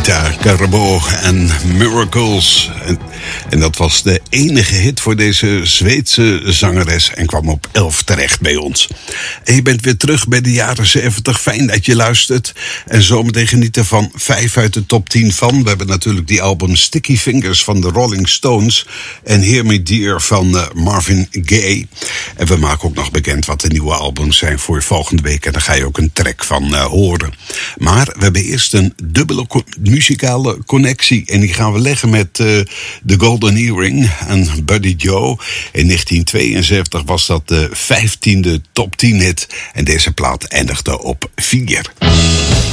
Rita Carbo en Miracles. En dat was de enige hit voor deze Zweedse zangeres en kwam op 11 terecht bij ons. En je bent weer terug bij de jaren 70. Fijn dat je luistert. En zometeen genieten van 5 uit de top 10 van. We hebben natuurlijk die album Sticky Fingers van de Rolling Stones. En Hear Me Dear van Marvin Gaye. En we maken ook nog bekend wat de nieuwe albums zijn voor volgende week. En daar ga je ook een track van horen. Maar we hebben eerst een dubbele muzikale connectie. En die gaan we leggen met The Golden Earring en Buddy Joe. In 1972 was dat de 15e top 10 hit. En deze plaat eindigde op 4.